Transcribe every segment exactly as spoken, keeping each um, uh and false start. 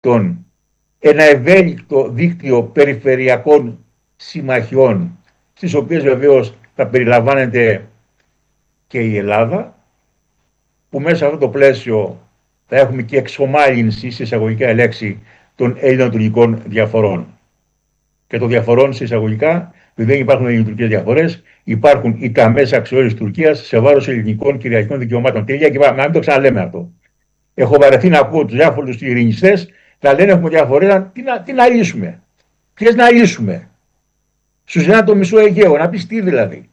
τον, ένα ευέλικτο δίκτυο περιφερειακών συμμαχιών, στις οποίες βεβαίως θα περιλαμβάνεται και η Ελλάδα, που μέσα σε αυτό το πλαίσιο θα έχουμε και εξομάλυνση, σε εισαγωγικά λέξη, των ελληνοτουρκικών διαφορών. Και των διαφορών σε εισαγωγικά, δεν υπάρχουν ελληνοτουρκικές διαφορές, υπάρχουν οι ταμές αξιώσεις Τουρκίας σε βάρος ελληνικών κυριαρχικών δικαιωμάτων. Τελεία και πάμε, να μην το ξαναλέμε αυτό. Έχω βαρεθεί να ακούω τους διάφορους ειρηνιστές να λένε έχουμε διαφορές, τι να, τι να λύσουμε. Ποιες να λύσουμε. Σου ζητάνε το μισό Αιγαίο, να πεις τι δηλαδή.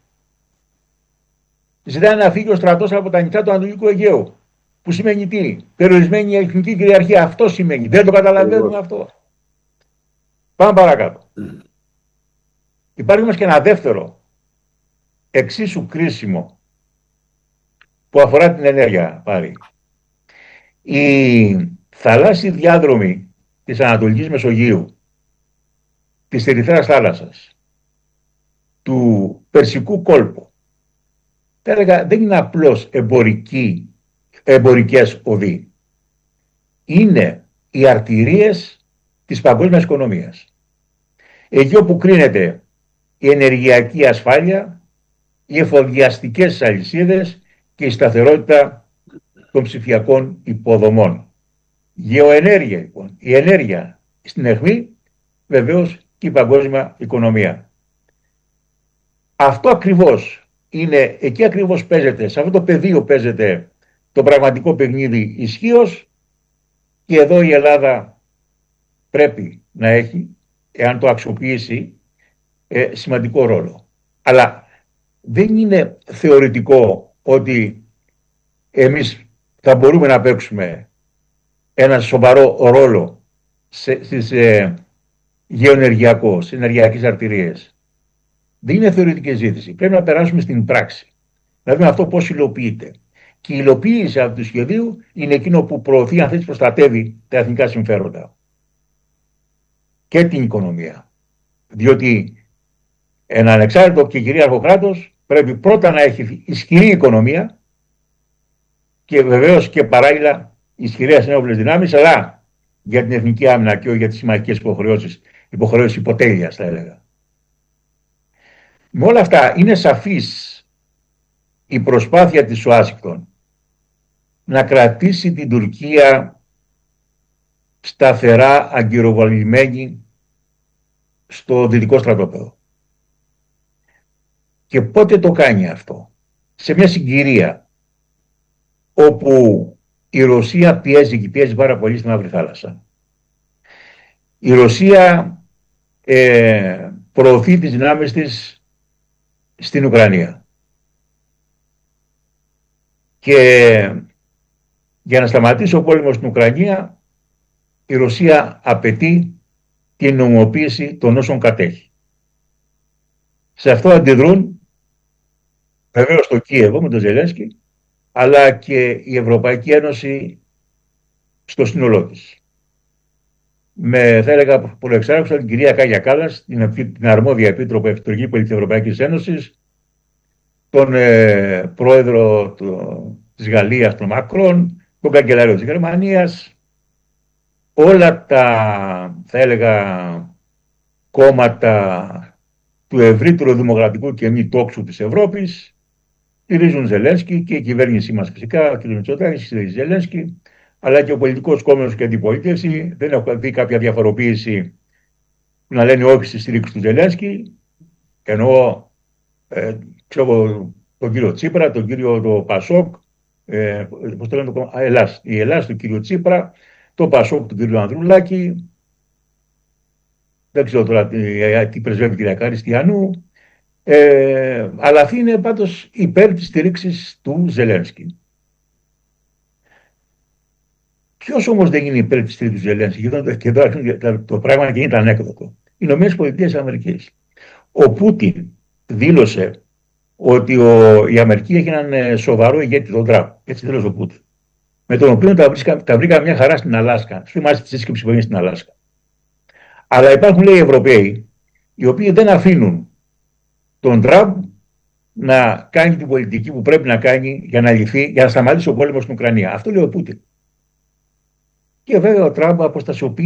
Ζητάνε να φύγει ο στρατός από τα νησιά του Ανατολικού Αιγαίου. Που σημαίνει τι, περιορισμένη εθνική κυριαρχία. Αυτό σημαίνει. Δεν το καταλαβαίνουμε αυτό. Πάμε παρακάτω. Mm. Υπάρχει όμως και ένα δεύτερο εξίσου κρίσιμο που αφορά την ενέργεια πάλι. Οι θαλάσσιοι διάδρομοι της Ανατολικής Μεσογείου, της Ερυθράς θάλασσας, του Περσικού κόλπου, θα έλεγα δεν είναι απλώς εμπορικοί, εμπορικές οδοί. Είναι οι αρτηρίες της παγκόσμιας οικονομίας. Εκεί όπου κρίνεται η ενεργειακή ασφάλεια, οι εφοδιαστικές αλυσίδες και η σταθερότητα των ψηφιακών υποδομών. Γεωενέργεια λοιπόν, η ενέργεια στην αιχμή, βεβαίως και η παγκόσμια οικονομία. Αυτό ακριβώς είναι, εκεί ακριβώς παίζεται, σε αυτό το πεδίο παίζεται το πραγματικό παιχνίδι ισχύως, και εδώ η Ελλάδα πρέπει να έχει, εάν το αξιοποιήσει, ε, σημαντικό ρόλο. Αλλά δεν είναι θεωρητικό ότι εμείς θα μπορούμε να παίξουμε ένα σοβαρό ρόλο σε, στις ε, γεωενεργειακό, στις ενεργειακές αρτηρίες. Δεν είναι θεωρητική ζήτηση. Πρέπει να περάσουμε στην πράξη. Να δούμε αυτό πώς υλοποιείται. Και η υλοποίηση αυτού του σχεδίου είναι εκείνο που προωθεί, αν θέλεις, προστατεύει τα εθνικά συμφέροντα και την οικονομία. Διότι ένα ανεξάρτητο και κυρίαρχο κράτος πρέπει πρώτα να έχει ισχυρή οικονομία και βεβαίως και παράλληλα ισχυρές ενόπλες δυνάμεις, αλλά για την εθνική άμυνα και όχι για τις συμμαχικές υποχρεώσεις, υποχρεώσεις υποτέλειας, θα έλεγα. Με όλα αυτά είναι σαφής η προσπάθεια της Ουάσιγκτον να κρατήσει την Τουρκία σταθερά αγκυροβολημένη στο δυτικό στρατόπεδο. Και πότε το κάνει αυτό? Σε μια συγκυρία όπου η Ρωσία πιέζει και πιέζει πάρα πολύ στη Μαύρη Θάλασσα. Η Ρωσία ε, προωθεί τις δυνάμεις της στην Ουκρανία. Και για να σταματήσει ο πόλεμος στην Ουκρανία, η Ρωσία απαιτεί την νομιμοποίηση των όσων κατέχει. Σε αυτό αντιδρούν βεβαίως το Κίεβο με τον Ζελένσκι, αλλά και η Ευρωπαϊκή Ένωση στο σύνολό της. Με, θα έλεγα, προεξάρχουσα την κυρία Κάγια Κάλλας, την, την αρμόδια επίτροπο εξωτερική πολιτική της Ευρωπαϊκής Ένωσης, τον ε, πρόεδρο του, της Γαλλίας, τον Μακρόν, τον καγκελάριο της Γερμανίας, όλα τα, θα έλεγα, κόμματα του ευρύτερου δημοκρατικού και μη τόξου της Ευρώπης στηρίζουν Ζελένσκι, και η κυβέρνησή μας φυσικά, ο κ. Μητσοτάκης στηρίζει Ζελένσκι, αλλά και ο πολιτικός κόμματος και αντιπολίτευση. Δεν έχω δει κάποια διαφοροποίηση που να λένε όχι στη στήριξη του Ζελένσκι, εννοώ ε, ξέρω, τον κύριο Τσίπρα, τον κύριο το Πασόκ, ε, πώς το λένε, το, α, Ελλάς, η Ελλάς του κύριο Τσίπρα, το Πασόκ του κύριο Ανδρουλάκη, δεν ξέρω τώρα τι, τι πρεσβεύει η κυρία Καριστιανού, ε, αλλά αυτή είναι πάντως υπέρ της στήριξης του Ζελένσκι. Ποιος όμως δεν είναι υπέρ της στήριξης του Ζελένσκι? Και εδώ το, το πράγμα και είναι ανέκδοτο. Οι Ηνωμένες Πολιτείες Αμερικής. Ο Πούτιν δήλωσε ότι ο, η Αμερική έχει έναν σοβαρό ηγέτη, τον Τραμπ. Έτσι δήλωσε ο Πούτιν. Με τον οποίο τα, βρίσκα, τα βρήκα μια χαρά στην Αλάσκα. Θυμάστε τη σύσκεψη που έγινε στην Αλάσκα. Αλλά υπάρχουν, λέει, οι Ευρωπαίοι, οι οποίοι δεν αφήνουν τον Τραμπ να κάνει την πολιτική που πρέπει να κάνει για να λυθεί, για να σταματήσει ο πόλεμος στην Ουκρανία. Αυτό λέει ο Πούτιν. Και βέβαια ο Τραμπ αποστασιοποιεί